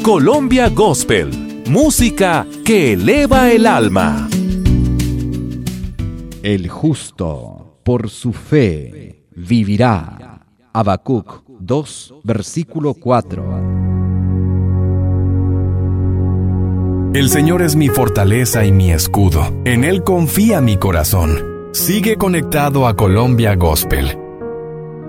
Colombia Gospel, música que eleva el alma. El justo por su fe vivirá. Habacuc 2, versículo 4. El Señor es mi fortaleza y mi escudo. En Él confía mi corazón. Sigue conectado a Colombia Gospel.